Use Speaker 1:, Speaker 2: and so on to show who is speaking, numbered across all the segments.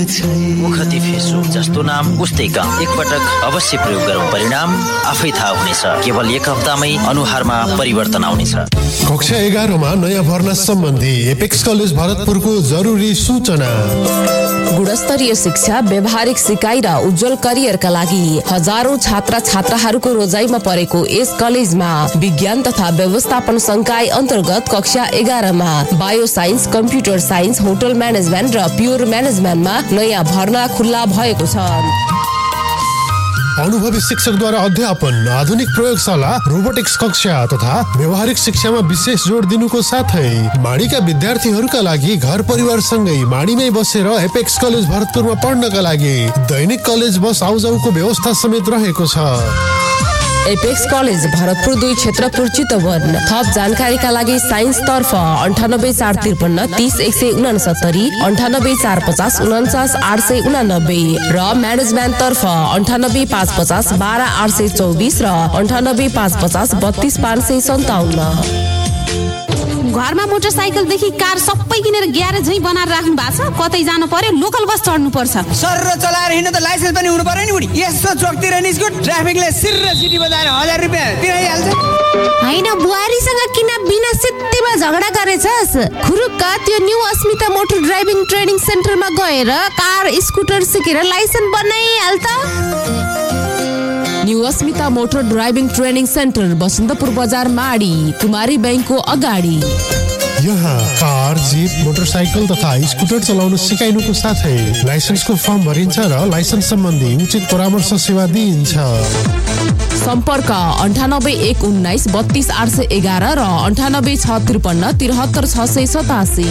Speaker 1: मुखती Facebook जस्तो नाम उस्तै काम एकपटक अवश्य प्रयोग गरौँ, परिणाम आफै थाहा हुनेछ। केवल एक हप्तामै अनुहारमा परिवर्तन आउनेछ।
Speaker 2: कक्षा 11 मा नयाँ भर्ना सम्बन्धी एपेक्स कलेज भरतपुरको जरुरी सूचना।
Speaker 3: गुणस्तरीय शिक्षा, व्यावहारिक सिकाइ र उज्जवल करियरका लागि हजारौं छात्र छात्राहरूको रोजाइमा परेको यस कलेजमा विज्ञान तथा व्यवस्थापन संकाय अन्तर्गत कक्षा 11 मा bio science, computer science, hotel management र प्योर म्यानेजमेन्टमा नयाँ भर्ना खुल्ला भएको छ।
Speaker 2: अनुभवी शिक्षकद्वारा अध्यापन, आधुनिक प्रयोगशाला, रोबोटिक्स कक्षा तथा व्यवहारिक शिक्षामा विशेष जोड दिनुको साथै माडीका विद्यार्थीहरूका लागि घर परिवारसँगै माडीमै बसेर एपेक्स कलेज भरतपुरमा पढ्नका लागि दैनिक कलेज बस आउजाउको व्यवस्था समेत रहेको छ।
Speaker 3: Apex college Bharatpur 2 क्षेत्रपुर Chitwan. थप जानकारीका लागि साइन्स तर्फ 98 453 30 169, 98 450 49 889 र म्यानेजमेन्ट तर्फ 98 550 12 824 र 98 550 32 557।
Speaker 4: घरमा मोटरसाइकलदेखि कार सबै किनेर ग्यारेज झै बनाएर राख्नु भएको छ। कतै जानु पर्यो लोकल बस चढ्नु पर्छ।
Speaker 5: सर चलाएर हिँड्न त लाइसेन्स पनि हुनु पर्यो नि बुढी। यसो चोकतिर निस्क्यो ट्राफिकले सिर सिटी बजाएर 1000 रुपैयाँ तिराइहाल्छ।
Speaker 4: हैन बुहारीसँग किन बिना सित्तैमा झगडा गरेछस्? खुरुक्क त्यो न्यू अस्मिता मोटर ड्राइभिङ ट्रेनिङ सेन्टरमा गएर कार स्कुटर सिकेर लाइसेन्स बनाइहाल त।
Speaker 3: न्यू अस्मिता motor driving training centre Basantapur बजार माडी, कुमारी बैंकको अगाडि।
Speaker 2: यहाँ कार, जीप, मोटरसाइकल तथा स्कुटर चलाउन सिकाइनुको साथै लाइसेन्सको फर्म भरिन्छ र लाइसेन्स सम्बन्धी उचित परामर्श सेवा दिइन्छ।
Speaker 3: सम्पर्क 98 119 32 811 र 98 653 73 687।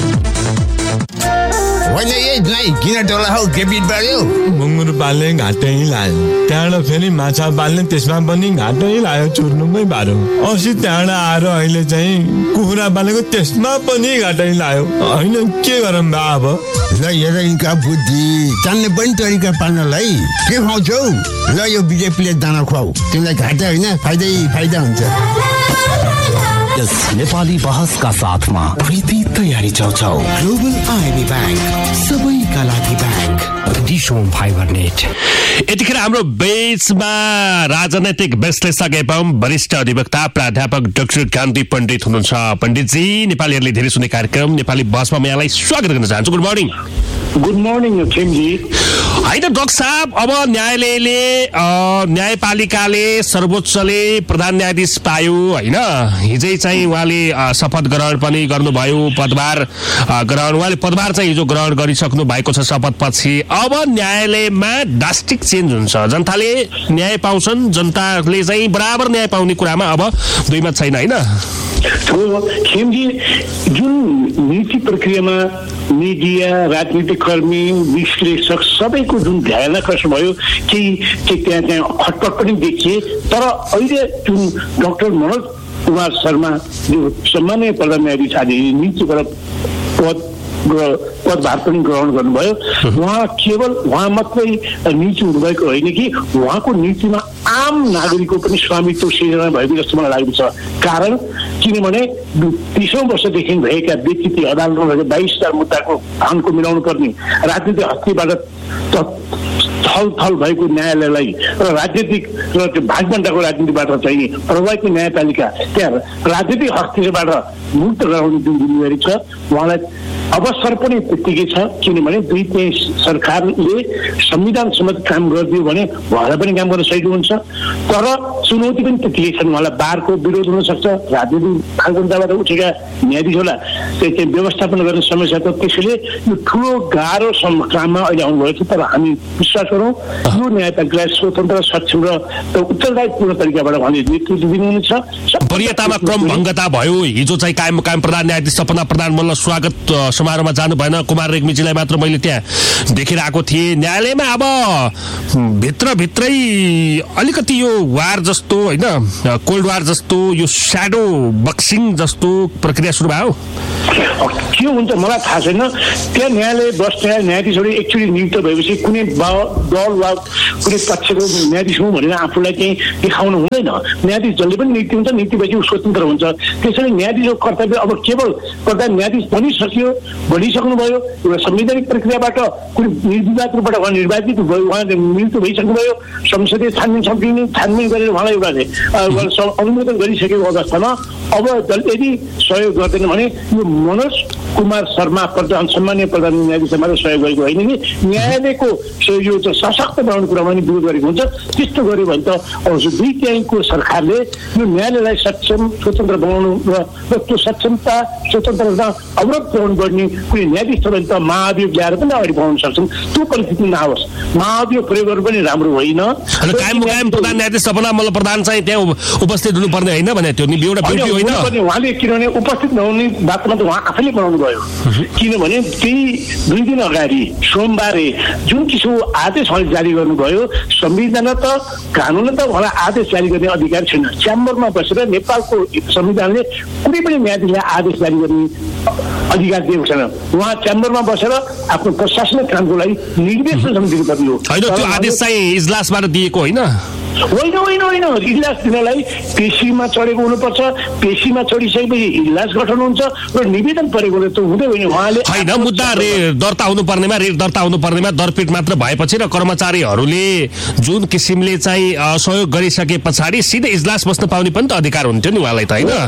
Speaker 6: होइन यही दाइ किन टोला हौ के बिट बढ्यो?
Speaker 7: मुङ्गुर पाल्ने घाटै लाग्यो, त्यहाँबाट फेरि माछा पाल्ने त्यसमा पनि घाटै लाग्यो, चुर्नुमै बाह्रो। अस्ति त्यहाँबाट आएर अहिले चाहिँ कुखुरा पालेको त्यसमा पनि घाटै लाग्यो। होइन के गरौँ बा अब?
Speaker 6: ल हेर यिनका बुद्धि जान्ने पनि तरिका पाल्नलाई के खुवाउँछौ? ल यो बिजेपीले दाना खुवाऊ, तिमीलाई घाटा होइन फाइदा हुन्छ।
Speaker 8: यस नेपाली बहसका साथमा प्रीति तयारी चौचौ, ग्लोबल आईबी बैंक, सबैका लागि बैंक, डिशोम फाइबर नेट।
Speaker 9: यतिखेर हाम्रो बेचमा राजनैतिक विश्लेषक एवं वरिष्ठ अधिवक्ता प्राध्यापक डाक्टर कान्ति पण्डित हुनुहुन्छ। पण्डितजी, नेपालीहरूले धेरै सुन्ने कार्यक्रम नेपाली बहसमा म यहाँलाई स्वागत गर्न चाहन्छु। Good morning.
Speaker 10: Good morning खेमजी।
Speaker 9: होइन डाक्टर साहब, अब न्यायपालिकाले सर्वोच्चले प्रधान न्यायाधीश पायो होइन, हिजै चाहिँ उहाँले शपथ ग्रहण पनि गर्नुभयो, पदभार ग्रहण, उहाँले पदभार चाहिँ हिजो ग्रहण गरिसक्नु भएको छ शपथपछि। अब न्यायालयमा ड्रास्टिक चेन्ज हुन्छ, जनताले न्याय पाउँछन्, जनताले चाहिँ बराबर न्याय पाउने कुरामा अब दुईमत छैन होइन?
Speaker 10: खेमजी, जुन नीति प्रक्रियामा मिडिया, राजनीतिक कर्मी, विश्लेषक सबैको जुन ध्यान आकर्षण भयो, केही त्यहाँ खटपट पनि देखिए, तर अहिले जुन डाक्टर मनोज कुमार शर्मा जो सम्माननीय प्रधान न्यायाधीश आज नीतिबाट पदभार पनि ग्रहण गर्नुभयो। उहाँ मात्रै नीति हुनुभएको होइन कि उहाँको नीतिमा आम नागरिकको पनि स्वामित्व सिर्जना भएको जस्तो मलाई लाग्दछ। कारण किनभने 30औं वर्षदेखि भएका व्यक्ति अदालतमा भएको 22,000 मुद्दाको भानको मिलाउनु पर्ने राजनीतिक हस्तीबाट थल भएको न्यायालयलाई र राजनीतिक र त्यो भागबण्डाको राजनीतिबाट चाहिँ प्रभावित न्यायपालिका त्यहाँ राजनीतिक हस्तीबाट मुक्त गराउने जुन जिम्मेवारी छ उहाँलाई अवसर पनि त्यत्तिकै छ। किनभने दुई सरकारले संविधान सम्मत काम गरिदियो भने उहाँलाई पनि काम गर्न सजिलो हुन्छ, तर चुनौती पनि त्यत्तिकै छन्। उहाँलाई बारको विरोध हुन सक्छ, राजनीतिक भागबण्डाबाट उठेका न्यायाधीशहरूलाई चाहिँ व्यवस्थापन गर्ने समस्या छ। त्यसैले यो ठुलो गाह्रो काममा अहिले आउनुभएको छ, तर हामी विश्वास गरौँ यो न्यायपालिकालाई स्वतन्त्र, सक्षम र उत्तरदायीपूर्ण तरिकाबाट उहाँले नेतृत्व दिनुहुनेछ।
Speaker 9: वरियतामा क्रम भङ्गता भयो, हिजो चाहिँ कायम प्रधान न्यायाधीश सपना प्रधान मल्ल स्वागत समारोहमा जानु भएन, कुमार रेग्मीजीलाई मात्र मैले त्यहाँ देखिरहेको थिएँ। न्यायालयमा अब भित्रभित्रै अलिकति यो वार जस्तो होइन, कोल्ड वार जस्तो, यो स्याडो बक्सिङ जस्तो प्रक्रिया सुरु भयो।
Speaker 10: के हुन्छ मलाई थाहा छैन। त्यहाँ न्यायालय बस्ने न्यायाधीशहरू एकचोटि नियुक्त भएपछि कुनै दल वा कुनै पक्षको न्यायाधीश हुँ भनेर आफूलाई चाहिँ देखाउनु हुँदैन। न्यायाधीश जसले पनि नीति हुन्छ, नीतिपछि स्वतन्त्र हुन्छ। त्यसैले न्यायाधीशको कर्तव्य अब केवल प्रधान न्यायाधीश बनिसक्नुभयो, एउटा संवैधानिक प्रक्रियाबाट कुनै निर्विवाद रूपबाट उहाँ निर्वाचित भयो, उहाँले मृत्यु भइसक्नुभयो, संसदीय छानबिन गरेर उहाँलाई एउटा अनुमोदन गरिसकेको अवस्थामा अब यदि सहयोग गर्दैन भने यो मनोज कुमार शर्मा सम्मान्य प्रधान न्यायाधीशले मात्र सहयोग गरेको होइन कि न्यायालयको यो चाहिँ सशक्त बनाउने कुरामा पनि विरोध गरेको हुन्छ। त्यस्तो गर्यो भने त अब 2/3 सरकारले यो न्यायालयलाई सक्षम स्वतन्त्र बनाउनु र त्यो सक्षमता स्वतन्त्रता अवरोध पुर्याउनु पर्ने कुनै न्यायाधीश छ भने त महाभियोग ल्याएर पनि अगाडि बढाउन सक्छौँ। त्यो परिस्थिति नआओस्। महाभियोग प्रयोग गर्नु पनि राम्रो होइन।
Speaker 9: कायम प्रधान न्यायाधीश सपना मल्ल प्रधान चाहिँ त्यहाँ उपस्थित हुनुपर्ने होइन भने त्यो एउटा ड्युटी होइन।
Speaker 10: उहाँले किनभने उपस्थित नहुने बातमा त उहाँ आफैले बनाउनु भयो। किनभने त्यही 2 दिन अगाडि सोमबारे जुन किसिमको आदेश उहाँले जारी गर्नुभयो, संविधान त कानुन त उहाँलाई आदेश जारी गर्ने अधिकार छैन। च्याम्बरमा बसेर नेपालको संविधानले कुनै पनि न्यायाधीशलाई आदेश जारी गर्ने अधिकार दिएको छैन। उहाँ च्याम्बरमा बसेर आफ्नो प्रशासनिक कामको लागि निर्देशन दिनुपर्ने हो।
Speaker 9: त्यो आदेश चाहिँ इजलासबाट दिएको होइन।
Speaker 10: इजलास दिनलाई पेशीमा चढेको हुनुपर्छ। पेशीमा चढिसकेपछि इजलास गठन हुन्छ र निवेदन परेकोले त हुँदै होइन। उहाँले
Speaker 9: होइन मुद्दा दर्ता हुनुपर्नेमा रेट दर्ता हुनुपर्नेमा दरपीट मात्र भएपछि र कर्मचारीहरूले जुन किसिमले चाहिँ सहयोग गरिसके पछाडि सिधै इजलास बस्न पाउने पनि त अधिकार हुन्थ्यो नि उहाँलाई त होइन।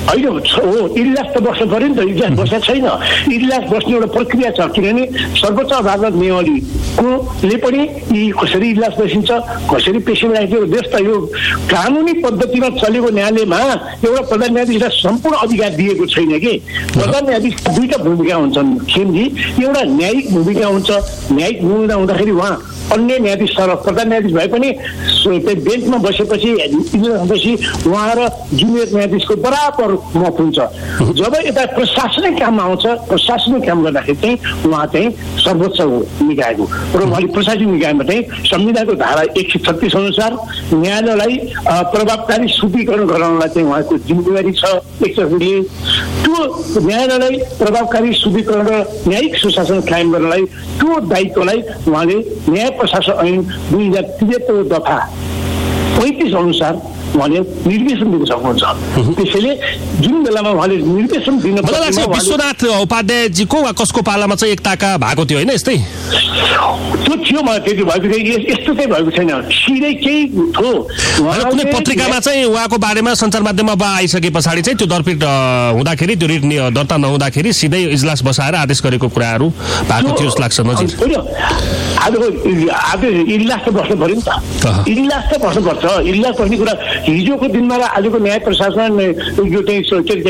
Speaker 10: इजलास त बस्नु पर्यो नि त। इजलास बसेको छैन। इजलास बस्ने एउटा प्रक्रिया छ। किनभने सर्वोच्च अदालत नियमावलीले पनि यी कसरी इजलास बसिन्छ, कसरी पेशीमा राखियो, देश त यो कानुनी पद्धतिमा चलेको न्यायालयमा एउटा प्रधान न्यायाधीशलाई सम्पूर्ण अधिकार दिएको छैन कि। प्रधान न्यायाधीश 2टा भूमिका हुन्छन् खेमजी। एउटा न्यायिक भूमिका हुन्छ। न्यायिक भूमिका हुँदाखेरि उहाँ अन्य न्यायाधीश प्रधान न्यायाधीश भए पनि बेन्चमा बसेपछि उहाँ र जुनियर न्यायाधीशको बराबर मत हुन्छ। जब यता प्रशासनिक काममा आउँछ, प्रशासनिक काम गर्दाखेरि चाहिँ उहाँ चाहिँ सर्वोच्च निकायको र उहाँले प्रशासनिक निकायमा चाहिँ संविधानको धारा 136 अनुसार न्यायालयलाई प्रभावकारी शुद्धिकरण गराउनलाई चाहिँ उहाँको जिम्मेवारी छ। एकचोटि त्यो न्यायालयलाई प्रभावकारी शुद्धिकरण र न्यायिक सुशासन कायम गर्नलाई त्यो दायित्वलाई उहाँले न्याय प्रशासन ऐन 2073 दफा 35 अनुसार उहाँले निर्देशन दिन सक्नुहुन्छ। त्यसैले जुन बेलामा उहाँले निर्देशन दिन
Speaker 9: विश्वनाथ उपाध्यायजीको वा कसको पालामा चाहिँ एकताका भएको थियो होइन यस्तै
Speaker 10: त्यो थियो। मलाई त्यति भएको थियो, यस्तो चाहिँ भएको छैन। सिधै केही थियो।
Speaker 9: कुनै पत्रिकामा चाहिँ उहाँको बारेमा सञ्चार माध्यममा आइसके पछाडि चाहिँ त्यो दरपीट हुँदाखेरि त्यो रिट दर्ता नहुँदाखेरि सिधै इजलास बसाएर आदेश गरेको कुराहरू भएको थियो जस्तो लाग्छ नजिर।
Speaker 10: आज इजलास त बस्नु पर्यो नि त। इजलास त बस्नुपर्छ। इजलास बस्ने कुरा हिजोको दिनमा र आजको न्याय प्रशासन यो चाहिँ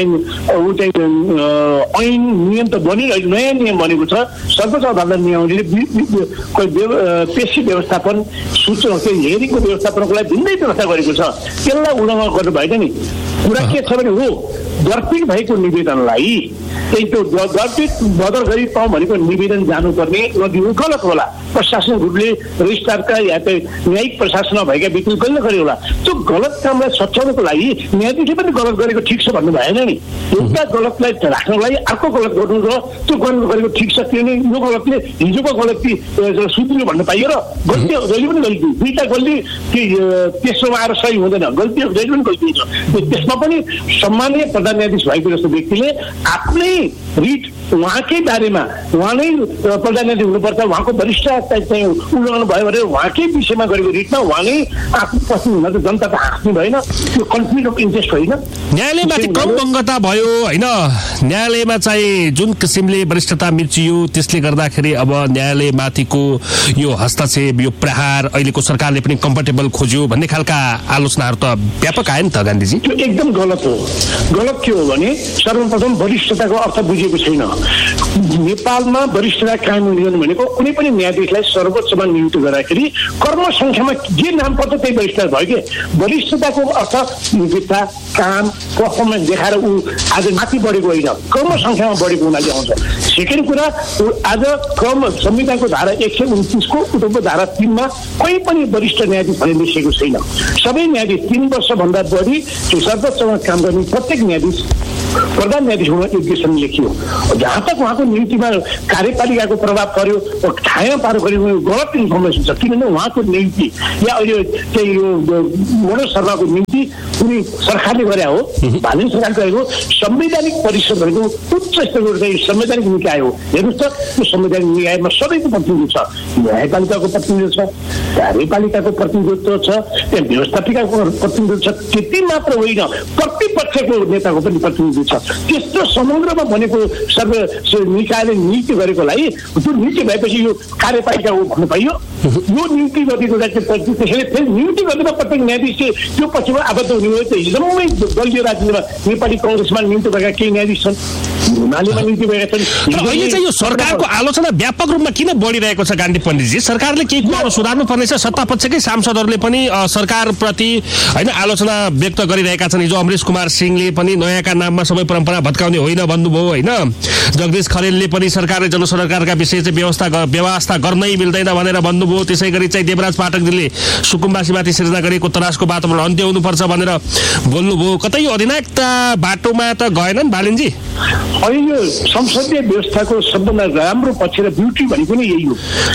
Speaker 10: ऐन नियम त बनिरहेको नयाँ नियम बनेको छ। सर्वोच्च अदालत नियमले पेशी व्यवस्थापन सूचना हेरिङको व्यवस्थापनको लागि भिन्दै व्यवस्था गरेको छ। त्यसलाई उल्लङ्घन गर्नु भएन नि। कुरा के छ भने हो दरपीट भएको निवेदनलाई त्यो दरपीट बदल गरी पाउँ भनेको निवेदन जानुपर्ने नदिनु गलत होला। प्रशासनिक रूपले रजिस्ट्रारका या त न्यायिक प्रशासनमा भएका व्यक्तिले गलत गरे होला। त्यो गलत कामलाई सच्याउनको लागि न्यायाधीशले पनि गलत गरेको ठिक छ भन्नु भएन नि। एउटा गलतलाई राख्नको लागि अर्को गलत गर्नु र त्यो गर्नु गरेको ठिक छ। त्यो नै यो गलतले हिजोको गलती सुध्रियो भन्न पाइयो र गल्ती जहिले पनि गल्ती 2टा गल्ती तेस्रोमा आएर सही हुँदैन। गल्ती जहिले पनि गल्ती हुन्छ। त्यसमा पनि सम्मानीय प्रधान न्यायाधीश भएको जस्तो व्यक्तिले आफ्नै रिट उहाँकै बारेमा उहाँ नै प्रधान न्यायाधीश हुनुपर्छ, उहाँको वरिष्ठता चाहिँ उल्लङ्घन भयो भने उहाँकै विषयमा गरेको रिटमा उहाँले आफू पस्नु हुन त जनता त हाँस्नु भएन। त्यो कन्फ्लिक्ट अफ इन्ट्रेस्ट होइन।
Speaker 9: न्यायालयमाथि क्रमभङ्गता भयो होइन। न्यायालयमा चाहिँ जुन किसिमले वरिष्ठता मिचियो त्यसले गर्दाखेरि अब न्यायालयमाथिको यो हस्तक्षेप यो प्रहार अहिलेको सरकारले पनि कम्फर्टेबल खोज्यो भन्ने खालका आलोचनाहरू त व्यापक आयो नि त गान्धीजी।
Speaker 10: त्यो एकदम गलत हो। गलत के हो भने सर्वप्रथम वरिष्ठताको अर्थ बुझेको छैन। नेपालमा वरिष्ठता कायम हुने भनेको कुनै पनि न्यायाधीशलाई सर्वोच्चमा नियुक्त गर्दाखेरि कर्म संख्यामा जे नाम पर्छ त्यही वरिष्ठता भयो कि। वरिष्ठताको अर्थ नियुक्तता काम पर्फर्मेन्स देखाएर ऊ आज माथि बढेको होइन, कर्म संख्यामा बढेको हुनाले आउँछ। सेकेन्ड कुरा आज संविधानको धारा 129 को उटुम्बो धारा 3 मा कोही पनि वरिष्ठ न्यायाधीश भन्ने लेखिएको छैन। सबै न्यायाधीश 3 वर्षभन्दा बढी सर्वोच्चमा काम गर्ने प्रत्येक न्यायाधीश प्रधान न्यायाधीश हुन योग्य निर्देशन लेखियो। जहाँ तक उहाँको नियुक्तिमा कार्यपालिकाको प्रभाव पर्यो ठाउँमा पारो गऱ्यो गलत इन्फर्मेसन छ। किनभने उहाँको नियुक्ति या अहिले चाहिँ यो मनोज शर्माको नियुक्ति कुनै सरकारले गरे हो, भारतीय सरकार गरेको संवैधानिक परिषद भनेको उच्च स्तरको चाहिँ संवैधानिक निकाय हो। हेर्नुहोस् त त्यो संवैधानिक निकायमा सबैको प्रतिनिधित्व छ, न्यायपालिकाको प्रतिनिधित्व छ, कार्यपालिकाको प्रतिनिधित्व छ, त्यहाँ व्यवस्थापिकाको प्रतिनिधित्व छ। त्यति मात्र होइन, प्रतिपक्षको नेताको पनि प्रतिनिधित्व छ। त्यस्तो समग्रमा बनेको निकायले नियुक्ति गरेकोलाई त्यो नियुक्ति भएपछि यो कार्यपालिका हो भन्नु पाइयो। यो नियुक्ति गरेको त्यसैले फेरि नियुक्ति गर्नुमा प्रत्येक न्यायाधीश त्यो पछिमा आबद्ध हुने हो। त हिजोमै दलीय राजनीतिमा नेपाली कङ्ग्रेसमा नियुक्त भएका केही न्यायाधीश छन्, हिमालयमा नियुक्ति भएका छन्।
Speaker 9: अहिले चाहिँ यो सरकारको आलोचना व्यापक रूपमा किन बढिरहेको छ गान्धी पण्डितजी? सरकारले केही कुराहरू सुधार्नु पर्नेछ। सत्तापक्षकै सांसदहरूले पनि सरकारप्रति होइन आलोचना व्यक्त गरिरहेका छन्। हिजो अमरेश कुमार सिंहले पनि नयाँका नाममा सबै परम्परा भत्काउने होइन भन्नुभयो होइन। जगदीश खरेलले पनि सरकारले जनसरकारका विषय चाहिँ व्यवस्था गर्नै मिल्दैन भनेर भन्नुभयो। त्यसै गरी चाहिँ देवराज पाठकजीले सुकुम्बासीमाथि सिर्जना गरेको तरासको वातावरण अन्त्य हुनुपर्छ भनेर बोल्नुभयो। कतै यो अधिनायकता बाटोमा त गएनन् बालिनजी?
Speaker 10: अहिले यो संसदीय व्यवस्थाको सबभन्दा राम्रो पक्ष र ब्युटी भनेको नै यही हो।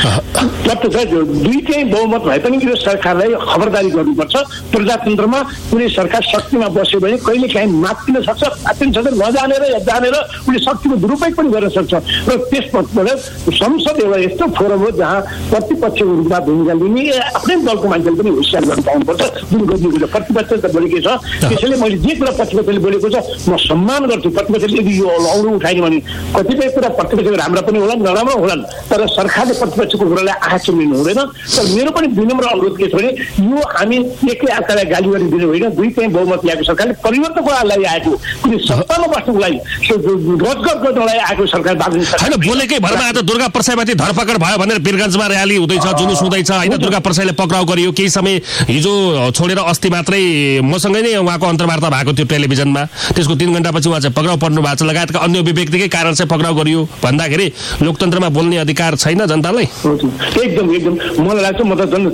Speaker 10: दुईटै बहुमत भए पनि यो सरकारलाई खबरदारी गर्नुपर्छ। प्रजातन्त्रमा कुनै सरकार शक्तिमा बस्यो भने कहिले काहीँ मात्तिन सक्छ, नजानेर या जानेर उसले शक्तिको दुरुपयोग पनि गर्न सक्छ। र त्यसबाट संसद एउटा यस्तो फोरम हो जहाँ प्रतिपक्षको रूपमा भूमिका लिने आफ्नै दलको मान्छेले पनि होसियार गर्न पाउनुपर्छ। जुन गरिएको छ प्रतिपक्ष त बोलेकै छ, त्यसैले मैले जे कुरा प्रतिपक्षले बोलेको छ म सम्मान गर्छु। प्रतिपक्षले यदि यो औलो उठाएन भने कतिपय कुरा प्रतिपक्षको राम्रा पनि होला नराम्रो होलान्, तर सरकारले प्रतिपक्षको कुरालाई आँखा चिम्लिनु हुँदैन। तर मेरो पनि विनम्र अनुरोध के छ भने यो हामी एकै अर्कालाई गाली गरिदिनु होइन। दुई चाहिँ बहुमत ल्याएको सरकारले परिवर्तनको लागि आएको, कुनै सत्तामा बस्नुको लागि रोजगार गर्नलाई आएको सरकार
Speaker 9: होइन। बोलेकै भरमा आज दुर्गा प्रसाईमाथि धरपकड भयो भनेर वीरगञ्जमा र्याली हुँदैछ, जुलुस हुँदैछ होइन। दुर्गा प्रसाईले पक्राउ गरियो, केही समय हिजो छोडेर अस्ति मात्रै मसँगै नै उहाँको अन्तर्वार्ता भएको थियो टेलिभिजनमा। त्यसको 3 घण्टापछि उहाँ चाहिँ पक्राउ पर्नु भएको छ। लगायतका अन्य व्यक्तिकै कारण चाहिँ पक्राउ गरियो भन्दाखेरि लोकतन्त्रमा बोल्ने अधिकार छैन जनतालाई?
Speaker 10: एकदम एकदम मलाई लाग्छ। म त झन्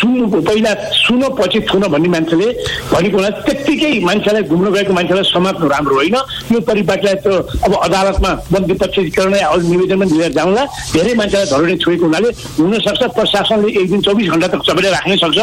Speaker 10: पहिला सुन पछि थुन भन्ने मान्छेले भनेको होला, त्यत्तिकै मान्छेलाई घुम्न गएको मान्छेलाई समात्नु राम्रो होइन। यो परिपाटीलाई त अब अदालतमा बन्दीपक्षीकरण निवेदनमा लिएर जाउँला। धेरै मान्छेलाई धरोहर छोडेको हुनाले हुनसक्छ प्रशासनले 1 दिन 24 घण्टा तक सबैले राख्नै सक्छ।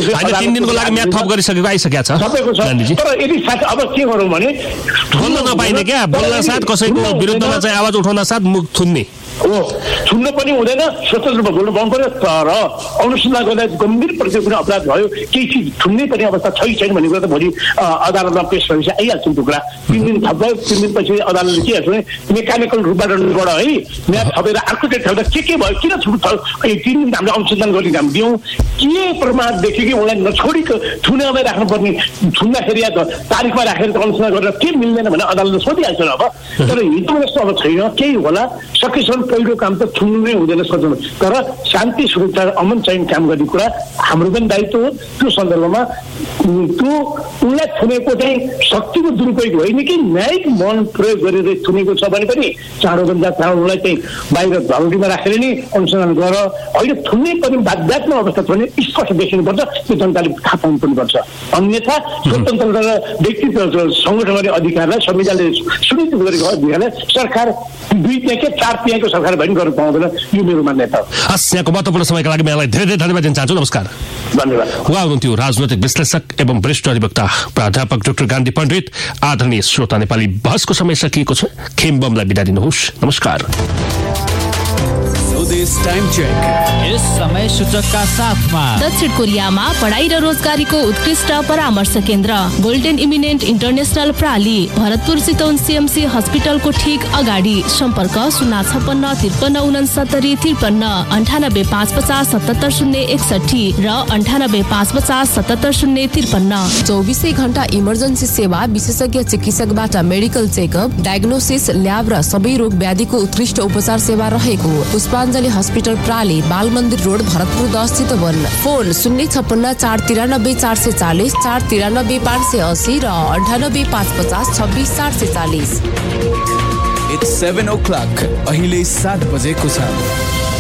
Speaker 9: 3 दिनको लागि म्याद थप गरिसकेको आइसकेको छ
Speaker 10: सबैको छ। तर यदि साथ अब के गरौँ भने
Speaker 9: बोल्न नपाइने क्या, बोल्न साथ कसैको विरुद्धमा चाहिँ आवाज उठाउन साथ मुख थुन्ने
Speaker 10: हो, सुन्न पनि हुँदैन, स्वतन्त्र रूपमा बोल्नु पाउनु पर्यो। तर अनुसन्धान गर्दा गम्भीर प्रति कुनै अपराध भयो, केही चिज थुन्ने पनि अवस्था छैन भने कुरा त भोलि अदालतमा पेश भएपछि आइहाल्छ त्यो कुरा। 3 दिन थप भयो, 3 दिनपछि अदालतले के हेर्छ भने मेकानिकल रूपबाट है म्याद थपेर अर्को डेट थप्दा के भयो, किन छुट 3 दिन हामीले अनुसन्धान गर्ने काम दियौँ। के प्रमाण देख्यो कि उनलाई नछोडिक थुनामै राख्नुपर्ने, थुन्दाखेरि या तारिखमा राखेर अनुसन्धान गरेर के मिल्दैन भने अदालतले सोधिहाल्छ अब। तर हिजो जस्तो अब छैन, केही होला सकेसम्म पहिलो काम त थुन्नु नै हुँदैन सजिलो। तर शान्ति सुरक्षा अमन चयन काम गर्ने कुरा हाम्रो पनि दायित्व हो। त्यो सन्दर्भमा त्यो उनलाई थुनेको चाहिँ शक्तिको दुरुपयोग होइन कि न्यायिक मन प्रयोग गरेर थुनेको छ भने पनि चाँडोभन्दा चाँडो उनलाई चाहिँ बाहिर झलुटीमा राखेर नै अनुसन्धान गर। अहिले थुन्ने पनि बाध्यात्मक अवस्था छ भने स्पष्ट देखिनुपर्छ, त्यो जनताले थाहा पाउनु पनि पर्छ। अन्यथा स्वतन्त्र र व्यक्तित्व सङ्गठन गर्ने अधिकारलाई संविधानले सुनिश्चित गरेको अधिकारलाई सरकार 2 त्याके 4 त्याको सरकार पनि गर्न पाउँदैन। यो मेरो मान्यता हो।
Speaker 9: यहाँको महत्त्वपूर्ण समयका लागि मलाई धेरै धेरै धन्यवाद दिन चाहन्छु। नमस्कार।
Speaker 10: धन्यवाद।
Speaker 9: उहाँ हुनुहुन्थ्यो राजनैतिक विश्लेषक एवं वरिष्ठ अधिवक्ता प्राध्यापक डाक्टर गान्धी पण्डित। आदरणीय श्रोता, नेपाली बहसको समय सकिएको छ। खेम्बमलाई बिदा दिनुहोस्। नमस्कार।
Speaker 11: टाइम चेक यस समय सूचकका साथमा
Speaker 12: दक्षिण कोरियामा पढाइ र रोजगारीको उत्कृष्ट परामर्श केन्द्र golden eminent international प्राली, Bharatpur Chitwan CMC हस्पिटलको ठीक अगाडि। सम्पर्क 056 53 69 53 98 550 77 061 र 98 550 77 053।
Speaker 3: 24 घण्टा इमर्जेन्सी सेवा, विशेषज्ञ चिकित्सकबाट मेडिकल चेकअप, डायग्नोसिस, ल्याब र सबै रोग व्याधिको उत्कृष्ट उपचार सेवा रहेको पुष्पाञ्जली हस्पिटल प्राली, बाल मन्दिर रोड, भरतपुर 10 चितवन। फोन 056 493 440 493 580 र 98 550 26 440।
Speaker 11: It's 7 o'clock. अहिले 7 बजेको छ।